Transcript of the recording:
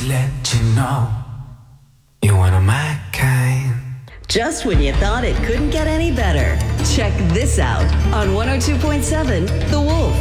let you know you're one of my kind. Just when you thought it couldn't get any better. Check this out on 102.7 The Wolf.